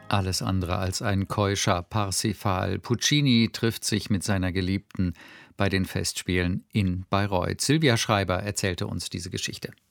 Alles andere als ein keuscher Parsifal. Puccini trifft sich mit seiner Geliebten bei den Festspielen in Bayreuth. Sylvia Schreiber erzählte uns diese Geschichte.